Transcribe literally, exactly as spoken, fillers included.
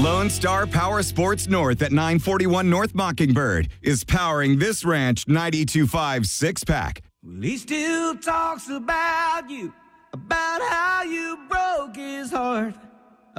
Lone Star Power Sports North at nine forty-one North Mockingbird is powering this Ranch ninety-two point five six-pack. Well, he still talks about you, about how you broke his heart.